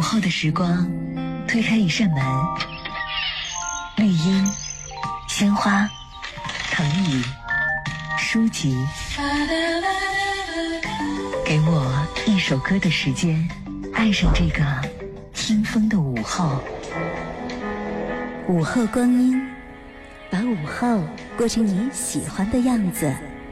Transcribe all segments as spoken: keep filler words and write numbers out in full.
后的时光，推开一扇门，绿荫、鲜花、藤椅、书籍，给我一首歌的时间，爱上这个听风的午后。 午后光阴，把午后过成你喜欢的样子。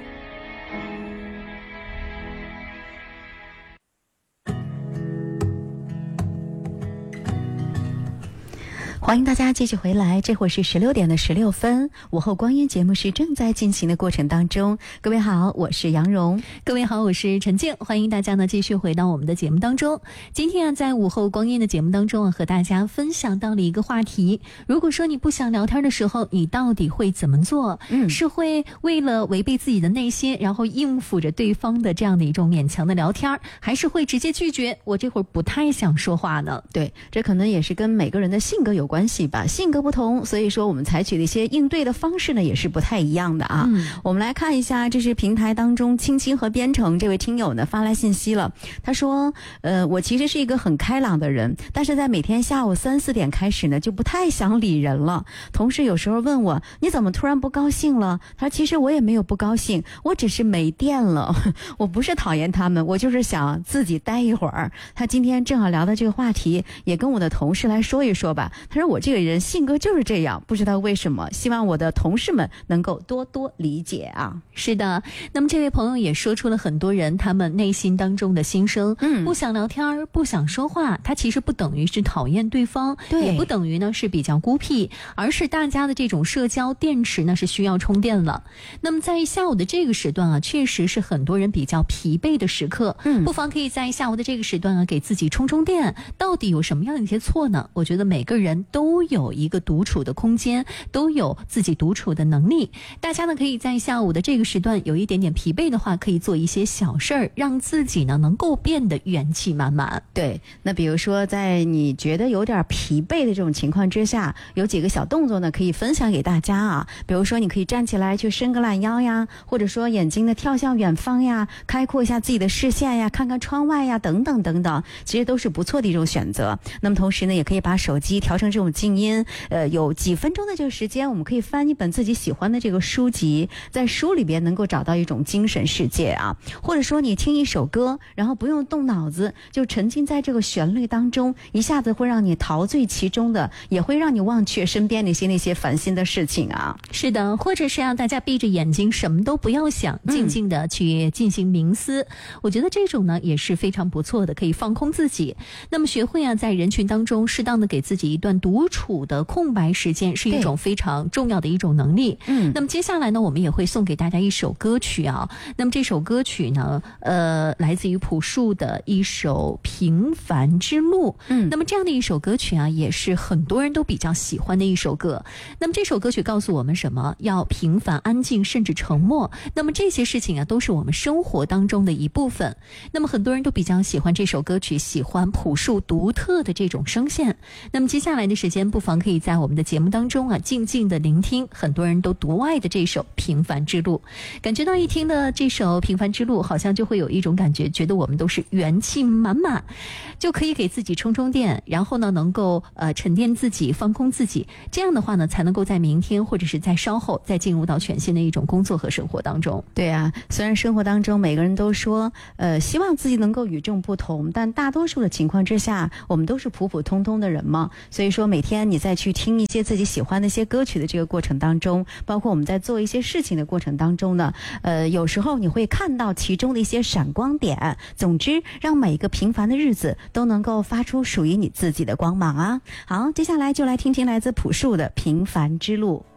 欢迎大家继续回来，这会儿是十六点的十六分，午后光阴节目是正在进行的过程当中。各位好，我是杨蓉。 各位好，我是陈静。欢迎大家呢继续回到我们的节目当中。今天啊，在午后光阴的节目当中啊，和大家分享到了一个话题。如果说你不想聊天的时候，你到底会怎么做？嗯，是会为了违背自己的内心，然后应付着对方的这样的一种勉强的聊天，还是会直接拒绝？我这会儿不太想说话呢。 对，这可能也是跟每个人的性格有关系吧，性格不同，所以说我们采取的一些应对的方式呢也是不太一样的啊。嗯、我们来看一下，这是平台当中青青和编程这位听友呢发来信息了，他说呃，我其实是一个很开朗的人，但是在每天下午三四点开始呢就不太想理人了。同事有时候问我你怎么突然不高兴了，他说其实我也没有不高兴，我只是没电了。我不是讨厌他们，我就是想自己待一会儿。他今天正好聊到这个话题，也跟我的同事来说一说吧。他说我这个人性格就是这样，不知道为什么，希望我的同事们能够多多理解啊。 是的，那么这位朋友也说出了很多人他们内心当中的心声。嗯，不想聊天，不想说话，他其实不等于是讨厌对方，对，也不等于呢是比较孤僻，而是大家的这种社交电池呢是需要充电了。那么在下午的这个时段啊，确实是很多人比较疲惫的时刻，嗯，不妨可以在下午的这个时段啊给自己充充电。到底有什么样的一些错呢？我觉得每个人都有一个独处的空间，都有自己独处的能力。大家呢可以在下午的这个时段有一点点疲惫的话，可以做一些小事儿，让自己呢能够变得元气满满。 对，那比如说在你觉得有点疲惫的这种情况之下，有几个小动作呢可以分享给大家啊。比如说你可以站起来去伸个懒腰呀，或者说眼睛呢跳向远方呀，开阔一下自己的视线呀，看看窗外呀，等等等等，其实都是不错的一种选择。那么同时呢也可以把手机调成这种静音，呃，有几分钟的这个时间，我们可以翻一本自己喜欢的这个书籍，在书里边能够找到一种精神世界啊。或者说你听一首歌，然后不用动脑子，就沉浸在这个旋律当中，一下子会让你陶醉其中的，也会让你忘却身边那些那些烦心的事情啊。 是的，或者是让大家闭着眼睛什么都不要想，静静的去进行冥思、嗯、我觉得这种呢也是非常不错的，可以放空自己。那么学会啊在人群当中适当的给自己一段独处的空白时间，是一种非常重要的一种能力。嗯，那么接下来呢我们也会送给大家一首歌曲啊。那么这首歌曲呢呃来自于朴树的一首平凡之路。嗯，那么这样的一首歌曲啊也是很多人都比较喜欢的一首歌。那么这首歌曲告诉我们什么？要平凡安静甚至沉默。那么这些事情啊都是我们生活当中的一部分。那么很多人都比较喜欢这首歌曲，喜欢朴树独特的这种声线。那么接下来的时间不妨可以在我们的节目当中啊静静的聆听很多人都独爱的这首平凡之路。感觉到一听的这首平凡之路，好像就会有一种感觉，觉得我们都是元气满满，就可以给自己充充电，然后呢能够呃沉淀自己，放空自己。这样的话呢才能够在明天或者是在稍后再进入到全新的一种工作和生活当中。 对啊，虽然生活当中每个人都说呃希望自己能够与众不同，但大多数的情况之下我们都是普普通通的人嘛。所以说每天你再去听一些自己喜欢的一些歌曲的这个过程当中，包括我们在做一些事情的过程当中呢，呃，有时候你会看到其中的一些闪光点。总之让每一个平凡的日子都能够发出属于你自己的光芒啊。好，接下来就来听听来自朴树的平凡之路。